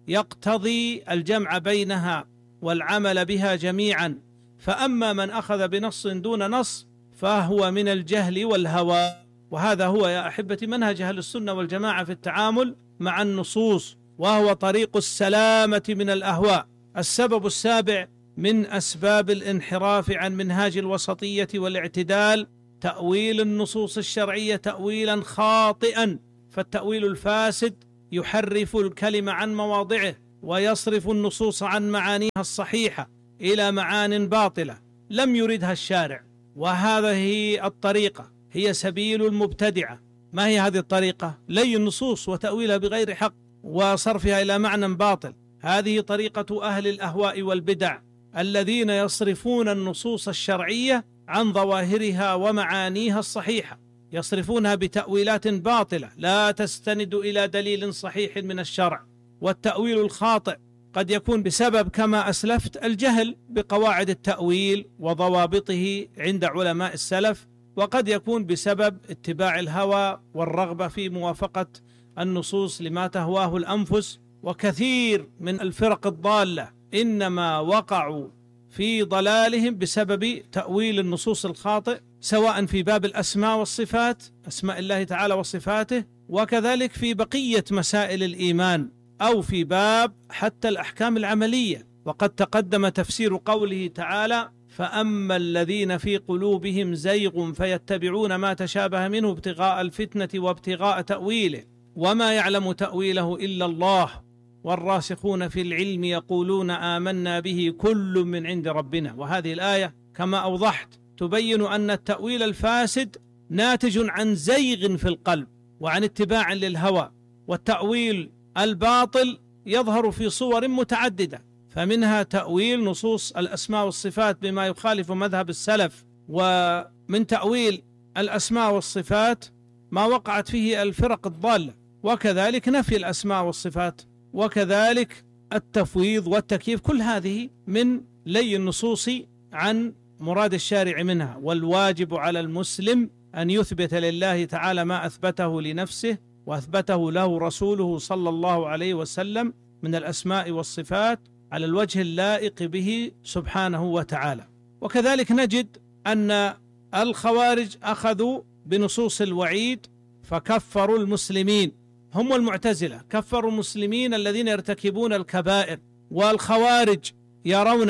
يقتضي الجمع بينها والعمل بها جميعا، فأما من أخذ بنص دون نص فهو من الجهل والهوى. وهذا هو يا أحبتي منهج أهل السنة والجماعة في التعامل مع النصوص، وهو طريق السلامة من الأهواء. السبب السابع من أسباب الانحراف عن منهاج الوسطية والاعتدال تأويل النصوص الشرعية تأويلا خاطئا. فالتأويل الفاسد يحرف الكلمة عن مواضعه ويصرف النصوص عن معانيها الصحيحة إلى معان باطلة لم يردها الشارع. وهذه الطريقة هي سبيل المبتدعة. ما هي هذه الطريقة؟ لي النصوص وتأويلها بغير حق وصرفها إلى معنى باطل. هذه طريقة أهل الأهواء والبدع الذين يصرفون النصوص الشرعية عن ظواهرها ومعانيها الصحيحة. يصرفونها بتأويلات باطلة لا تستند إلى دليل صحيح من الشرع. والتأويل الخاطئ قد يكون بسبب كما أسلفت الجهل بقواعد التأويل وضوابطه عند علماء السلف، وقد يكون بسبب اتباع الهوى والرغبة في موافقة النصوص لما تهواه الأنفس. وكثير من الفرق الضالة إنما وقعوا في ضلالهم بسبب تأويل النصوص الخاطئ، سواء في باب الأسماء والصفات، أسماء الله تعالى وصفاته، وكذلك في بقية مسائل الإيمان، أو في باب حتى الأحكام العملية. وقد تقدم تفسير قوله تعالى: فأما الذين في قلوبهم زيغ فيتبعون ما تشابه منه ابتغاء الفتنة وابتغاء تأويله وما يعلم تأويله إلا الله والراسخون في العلم يقولون آمنا به كل من عند ربنا. وهذه الآية كما أوضحت تبين أن التأويل الفاسد ناتج عن زيغ في القلب وعن اتباع للهوى، والتأويل الباطل يظهر في صور متعددة، فمنها تأويل نصوص الأسماء والصفات بما يخالف مذهب السلف، ومن تأويل الأسماء والصفات ما وقعت فيه الفرق الضالة، وكذلك نفي الأسماء والصفات، وكذلك التفويض والتكييف. كل هذه من لي النصوص عن مراد الشارع منها. والواجب على المسلم أن يثبت لله تعالى ما أثبته لنفسه وأثبته له رسوله صلى الله عليه وسلم من الأسماء والصفات على الوجه اللائق به سبحانه وتعالى. وكذلك نجد أن الخوارج أخذوا بنصوص الوعيد فكفروا المسلمين، هم المعتزلة كفروا المسلمين الذين يرتكبون الكبائر، والخوارج يرون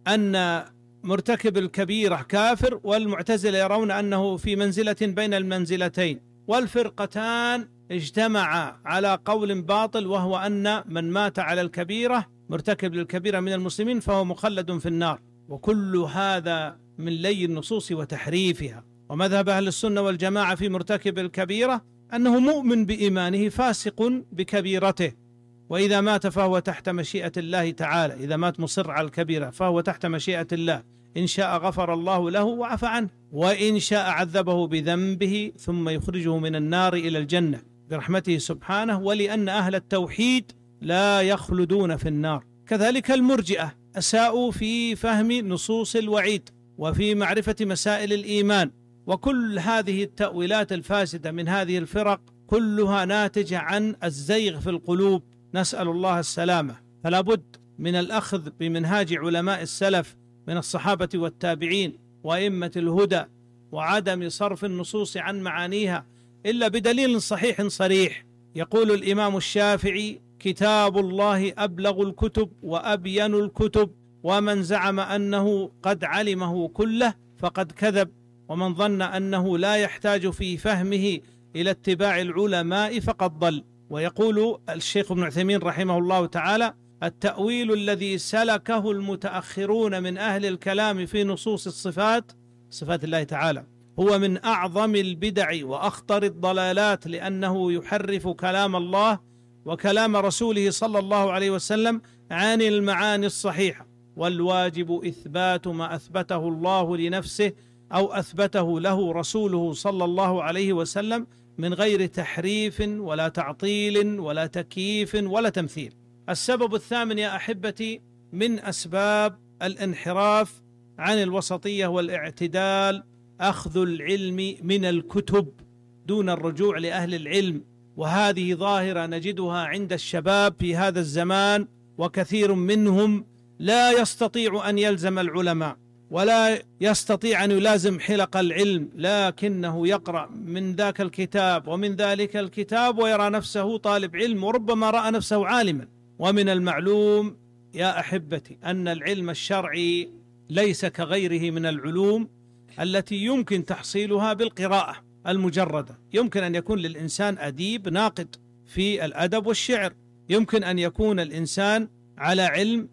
أن مرتكب الكبيرة كافر، والمعتزلة يرون أنه في منزلة بين المنزلتين، والفرقتان اجتمعا على قول باطل، وهو أن من مات على الكبيرة مرتكب للكبيرة من المسلمين فهو مخلد في النار. وكل هذا من لي النصوص وتحريفها. ومذهب أهل السنة والجماعة في مرتكب الكبيرة أنه مؤمن بإيمانه فاسق بكبيرته، وإذا مات فهو تحت مشيئة الله تعالى، إذا مات مصر على الكبيرة فهو تحت مشيئة الله، إن شاء غفر الله له وعفى عنه، وإن شاء عذبه بذنبه ثم يخرجه من النار إلى الجنة برحمته سبحانه، ولأن أهل التوحيد لا يخلدون في النار. كذلك المرجئة أساءوا في فهم نصوص الوعيد وفي معرفة مسائل الإيمان. وكل هذه التأويلات الفاسدة من هذه الفرق كلها ناتجة عن الزيغ في القلوب، نسأل الله السلامة. فلا بد من الأخذ بمنهاج علماء السلف من الصحابة والتابعين وأئمة الهدى، وعدم صرف النصوص عن معانيها إلا بدليل صحيح صريح. يقول الإمام الشافعي: كتاب الله أبلغ الكتب وأبين الكتب، ومن زعم أنه قد علمه كله فقد كذب، ومن ظن أنه لا يحتاج في فهمه إلى اتباع العلماء فقد ضل. ويقول الشيخ ابن عثيمين رحمه الله تعالى: التأويل الذي سلكه المتأخرون من أهل الكلام في نصوص الصفات، صفات الله تعالى، هو من أعظم البدع وأخطر الضلالات، لأنه يحرف كلام الله وكلام رسوله صلى الله عليه وسلم عن المعاني الصحيحة. والواجب إثبات ما أثبته الله لنفسه أو أثبته له رسوله صلى الله عليه وسلم من غير تحريف ولا تعطيل ولا تكييف ولا تمثيل. السبب الثامن يا أحبتي من أسباب الانحراف عن الوسطية والاعتدال أخذ العلم من الكتب دون الرجوع لأهل العلم. وهذه ظاهرة نجدها عند الشباب في هذا الزمان، وكثير منهم لا يستطيع أن يلزم العلماء ولا يستطيع أن يلازم حلق العلم، لكنه يقرأ من ذاك الكتاب ومن ذلك الكتاب ويرى نفسه طالب علم، وربما رأى نفسه عالما. ومن المعلوم يا أحبتي أن العلم الشرعي ليس كغيره من العلوم التي يمكن تحصيلها بالقراءة المجردة. يمكن أن يكون للإنسان أديب ناقد في الأدب والشعر، يمكن أن يكون الإنسان على علم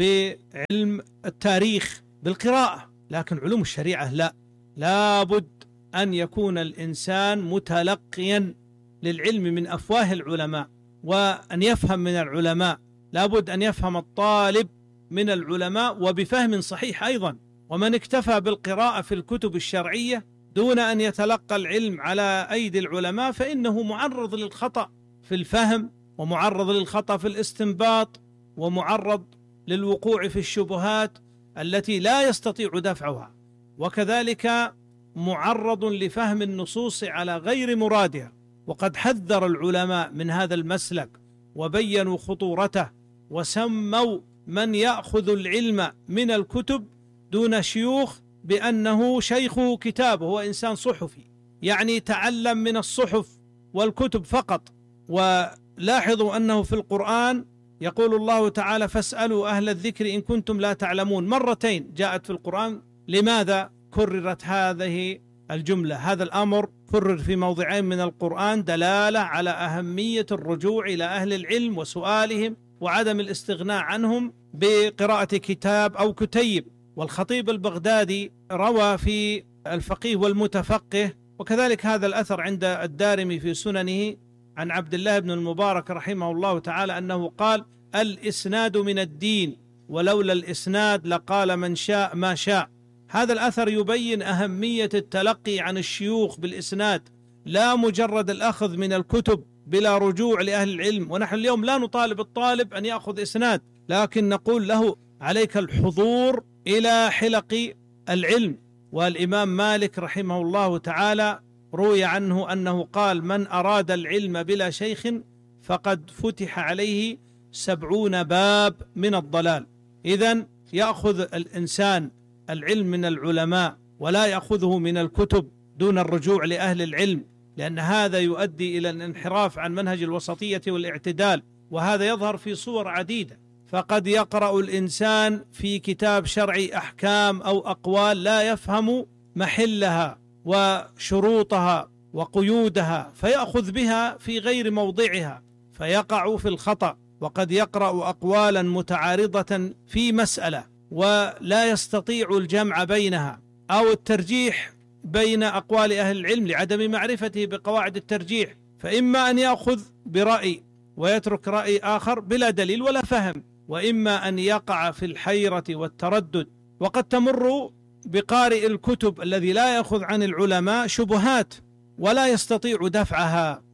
بعلم التاريخ بالقراءة، لكن علوم الشريعة لا بد أن يكون الإنسان متلقيا للعلم من أفواه العلماء، وأن يفهم من العلماء. لا بد أن يفهم الطالب من العلماء وبفهم صحيح أيضا. ومن اكتفى بالقراءة في الكتب الشرعية دون أن يتلقى العلم على أيدي العلماء فإنه معرض للخطأ في الفهم، ومعرض للخطأ في الاستنباط، ومعرض للوقوع في الشبهات التي لا يستطيع دفعها، وكذلك معرض لفهم النصوص على غير مرادها. وقد حذر العلماء من هذا المسلك وبينوا خطورته، وسموا من يأخذ العلم من الكتب دون شيوخ بأنه شيخ كتاب، هو إنسان صحفي، يعني تعلم من الصحف والكتب فقط. ولاحظوا أنه في القرآن يقول الله تعالى: فاسألوا أهل الذكر إن كنتم لا تعلمون، مرتين جاءت في القرآن. لماذا كررت هذه الجملة؟ هذا الأمر كرر في موضعين من القرآن دلالة على أهمية الرجوع إلى أهل العلم وسؤالهم، وعدم الاستغناء عنهم بقراءة كتاب أو كتيب. والخطيب البغدادي روى في الفقيه والمتفقه، وكذلك هذا الأثر عند الدارمي في سننه، عن عبد الله بن المبارك رحمه الله تعالى أنه قال: الإسناد من الدين، ولولا الإسناد لقال من شاء ما شاء. هذا الأثر يبين أهمية التلقي عن الشيوخ بالإسناد، لا مجرد الأخذ من الكتب بلا رجوع لأهل العلم. ونحن اليوم لا نطالب الطالب أن يأخذ إسناد، لكن نقول له: عليك الحضور إلى حلق العلم. والإمام مالك رحمه الله تعالى روي عنه أنه قال: من أراد العلم بلا شيخ فقد فتح عليه 70 باب من الضلال. إذن يأخذ الإنسان العلم من العلماء ولا يأخذه من الكتب دون الرجوع لأهل العلم، لأن هذا يؤدي إلى الانحراف عن منهج الوسطية والاعتدال، وهذا يظهر في صور عديدة. فقد يقرأ الإنسان في كتاب شرعي أحكام أو أقوال لا يفهم محلها وشروطها وقيودها، فيأخذ بها في غير موضعها فيقع في الخطأ. وقد يقرأ أقوالا متعارضة في مسألة ولا يستطيع الجمع بينها أو الترجيح بين أقوال أهل العلم لعدم معرفته بقواعد الترجيح، فإما أن يأخذ برأي ويترك رأي آخر بلا دليل ولا فهم، وإما أن يقع في الحيرة والتردد. وقد تمر بقارئ الكتب الذي لا يأخذ عن العلماء شبهات ولا يستطيع دفعها،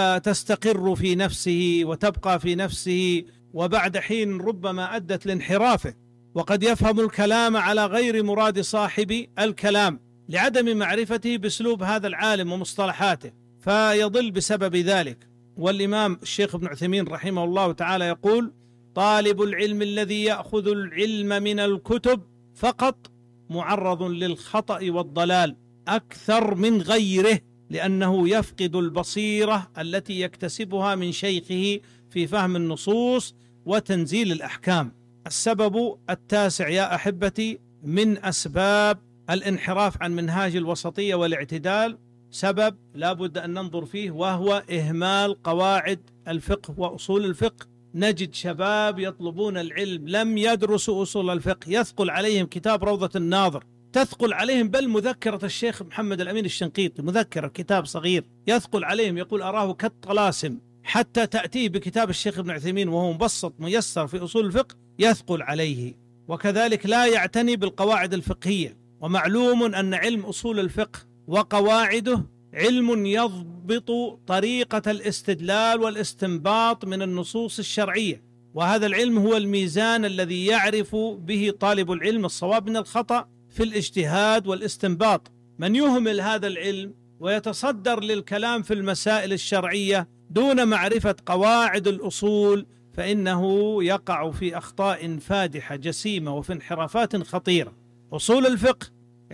فتستقر في نفسه وتبقى في نفسه، وبعد حين ربما أدت لانحرافه. وقد يفهم الكلام على غير مراد صاحب الكلام لعدم معرفته بأسلوب هذا العالم ومصطلحاته، فيضل بسبب ذلك. والإمام الشيخ ابن عثيمين رحمه الله تعالى يقول: طالب العلم الذي يأخذ العلم من الكتب فقط معرض للخطأ والضلال أكثر من غيره، لأنه يفقد البصيرة التي يكتسبها من شيخه في فهم النصوص وتنزيل الأحكام. السبب التاسع يا أحبتي من أسباب الانحراف عن منهاج الوسطية والاعتدال، سبب لا بد أن ننظر فيه، وهو إهمال قواعد الفقه وأصول الفقه. نجد شباب يطلبون العلم لم يدرسوا أصول الفقه، يثقل عليهم كتاب روضة الناظر، تثقل عليهم بل مذكرة الشيخ محمد الأمين الشنقيطي، مذكرة كتاب صغير يثقل عليهم، يقول أراه كالطلاسم، حتى تأتيه بكتاب الشيخ ابن عثيمين وهو مبسط ميسر في أصول الفقه يثقل عليه. وكذلك لا يعتني بالقواعد الفقهية. ومعلوم أن علم أصول الفقه وقواعده علم يضبط طريقة الاستدلال والاستنباط من النصوص الشرعية، وهذا العلم هو الميزان الذي يعرف به طالب العلم الصواب من الخطأ في الاجتهاد والاستنباط. من يهمل هذا العلم ويتصدر للكلام في المسائل الشرعية دون معرفة قواعد الأصول فإنه يقع في أخطاء فادحة جسيمة وفي انحرافات خطيرة. أصول الفقه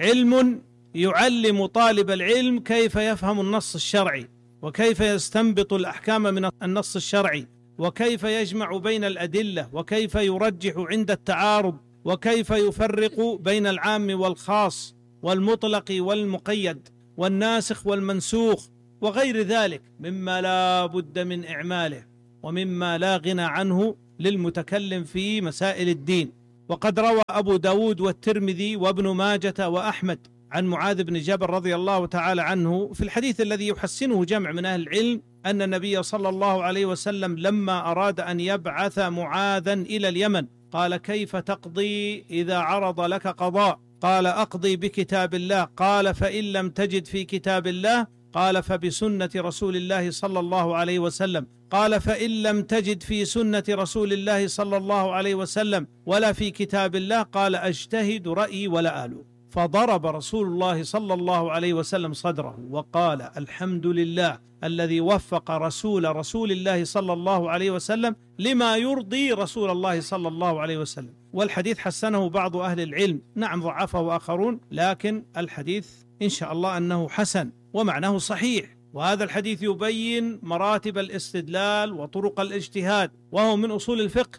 علم يعلم طالب العلم كيف يفهم النص الشرعي، وكيف يستنبط الأحكام من النص الشرعي، وكيف يجمع بين الأدلة، وكيف يرجح عند التعارض، وكيف يفرق بين العام والخاص والمطلق والمقيد والناسخ والمنسوخ وغير ذلك مما لا بد من إعماله ومما لا غنى عنه للمتكلم في مسائل الدين. وقد روى أبو داود والترمذي وابن ماجة وأحمد عن معاذ بن جبل رضي الله تعالى عنه في الحديث الذي يحسنه جمع من أهل العلم أن النبي صلى الله عليه وسلم لما أراد أن يبعث معاذا إلى اليمن قال: كيف تقضي إذا عرض لك قضاء؟ قال أقضي بكتاب الله، قال فإن لم تجد في كتاب الله، قال فبسنة رسول الله صلى الله عليه وسلم، قال فإن لم تجد في سنة رسول الله صلى الله عليه وسلم ولا في كتاب الله، قال أجتهد رأيي ولا آلو. فضرب رسول الله صلى الله عليه وسلم صدره وقال الحمد لله الذي وفق رسول الله صلى الله عليه وسلم لما يرضي رسول الله صلى الله عليه وسلم. والحديث حسنه بعض أهل العلم، نعم ضعفه آخرون، لكن الحديث إن شاء الله أنه حسن ومعناه صحيح. وهذا الحديث يبين مراتب الاستدلال وطرق الاجتهاد، وهو من أصول الفقه.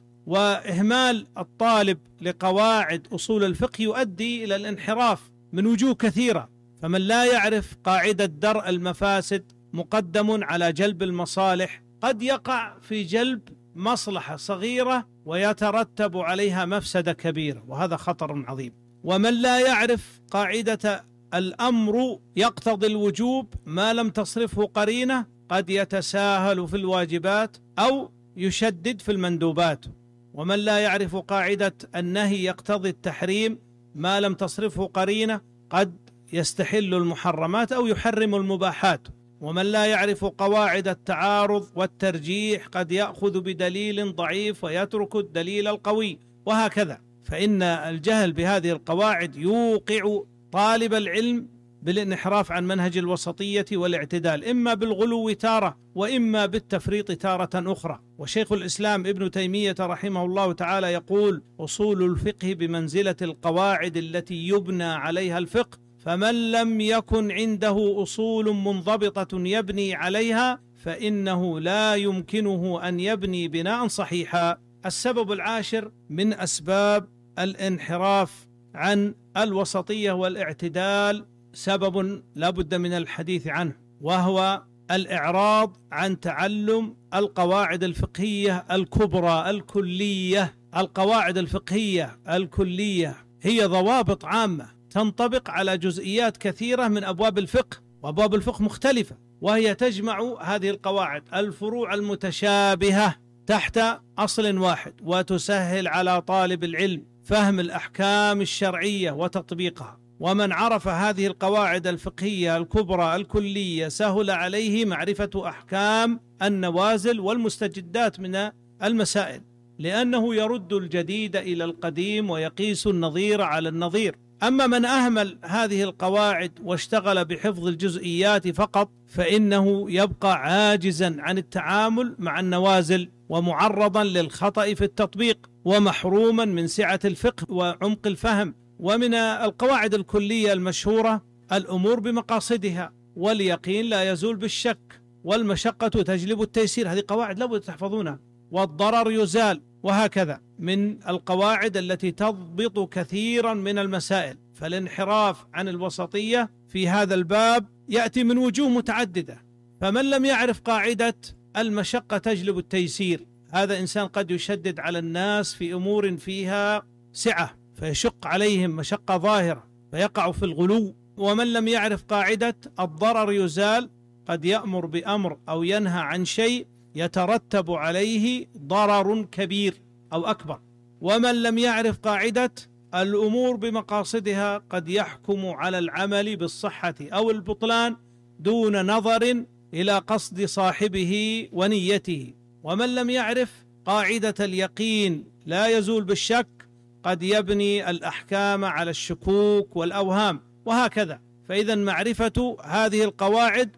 وإهمال الطالب لقواعد أصول الفقه يؤدي إلى الانحراف من وجوه كثيرة. فمن لا يعرف قاعدة درء المفاسد مقدم على جلب المصالح، قد يقع في جلب مصلحة صغيرة ويترتب عليها مفسدة كبيرة، وهذا خطر عظيم. ومن لا يعرف قاعدة الأمر يقتضي الوجوب ما لم تصرفه قرينة، قد يتساهل في الواجبات أو يشدد في المندوبات. ومن لا يعرف قاعدة النهي يقتضي التحريم ما لم تصرفه قرينة، قد يستحل المحرمات أو يحرم المباحات. ومن لا يعرف قواعد التعارض والترجيح قد يأخذ بدليل ضعيف ويترك الدليل القوي، وهكذا. فإن الجهل بهذه القواعد يوقع طالب العلم بالانحراف عن منهج الوسطية والاعتدال، إما بالغلو تارة وإما بالتفريط تارة أخرى. وشيخ الإسلام ابن تيمية رحمه الله تعالى يقول: أصول الفقه بمنزلة القواعد التي يبنى عليها الفقه، فمن لم يكن عنده أصول منضبطة يبني عليها فإنه لا يمكنه أن يبني بناء صحيحا. السبب العاشر من أسباب الانحراف عن الوسطية والاعتدال سبب لا بد من الحديث عنه، وهو الإعراض عن تعلم القواعد الفقهية الكبرى الكلية. القواعد الفقهية الكلية هي ضوابط عامة تنطبق على جزئيات كثيرة من أبواب الفقه، وأبواب الفقه مختلفة، وهي تجمع هذه القواعد الفروع المتشابهة تحت أصل واحد، وتسهل على طالب العلم فهم الأحكام الشرعية وتطبيقها. ومن عرف هذه القواعد الفقهية الكبرى الكلية سهل عليه معرفة أحكام النوازل والمستجدات من المسائل، لأنه يرد الجديد إلى القديم ويقيس النظير على النظير. أما من أهمل هذه القواعد واشتغل بحفظ الجزئيات فقط، فإنه يبقى عاجزا عن التعامل مع النوازل، ومعرضا للخطأ في التطبيق، ومحروما من سعة الفقه وعمق الفهم. ومن القواعد الكلية المشهورة: الأمور بمقاصدها، واليقين لا يزول بالشك، والمشقة تجلب التيسير. هذه قواعد لابد تحفظونها. والضرر يزال، وهكذا من القواعد التي تضبط كثيرا من المسائل. فالانحراف عن الوسطية في هذا الباب يأتي من وجوه متعددة. فمن لم يعرف قاعدة المشقة تجلب التيسير، هذا إنسان قد يشدد على الناس في أمور فيها سعة فيشق عليهم مشقة ظاهرة فيقع في الغلو. ومن لم يعرف قاعدة الضرر يزال، قد يأمر بأمر أو ينهى عن شيء يترتب عليه ضرر كبير أو أكبر. ومن لم يعرف قاعدة الأمور بمقاصدها، قد يحكم على العمل بالصحة أو البطلان دون نظر إلى قصد صاحبه ونيته. ومن لم يعرف قاعدة اليقين لا يزول بالشك، قد يبني الأحكام على الشكوك والأوهام، وهكذا. فإذا معرفة هذه القواعد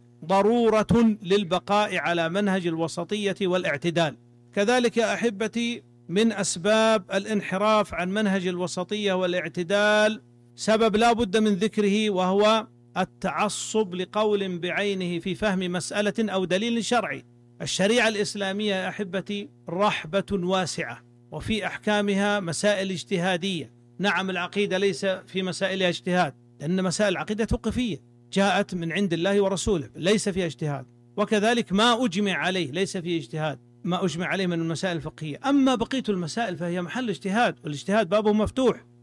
ضرورة للبقاء على منهج الوسطية والاعتدال. كذلك يا أحبتي من أسباب الانحراف عن منهج الوسطية والاعتدال سبب لا بد من ذكره، وهو التعصب لقول بعينه في فهم مسألة أو دليل شرعي. الشريعة الإسلامية يا أحبتي رحبة واسعة، وفي أحكامها مسائل اجتهادية. نعم العقيدة ليس في مسائلها اجتهاد، لأن مسائل العقيدة توقيفية جاءت من عند الله ورسوله، ليس فيها اجتهاد. وكذلك ما أجمع عليه ليس فيه اجتهاد، ما أجمع عليه من المسائل الفقهية. أما بقية المسائل فهي محل اجتهاد، والاجتهاد بابه مفتوح.